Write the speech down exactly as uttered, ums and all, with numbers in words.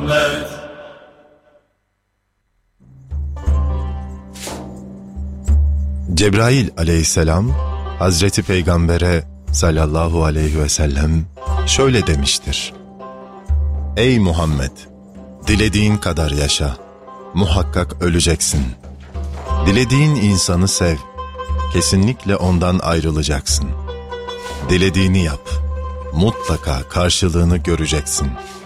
Muhammed. Cebrail aleyhisselam Hazreti Peygamber'e sallallahu aleyhi ve sellem şöyle demiştir: Ey Muhammed! Dilediğin kadar yaşa, muhakkak öleceksin. Dilediğin insanı sev, kesinlikle ondan ayrılacaksın. Dilediğini yap, mutlaka karşılığını göreceksin.